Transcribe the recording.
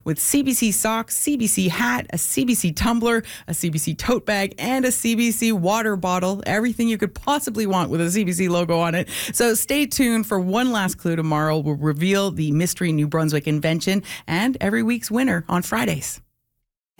with CBC socks, CBC hat, a CBC tumbler, a CBC tote bag, and a CBC water bottle. Everything you could possibly want with a CBC logo on it. So stay tuned for one last clue tomorrow. We'll reveal the mystery New Brunswick invention and every week's winner on Fridays.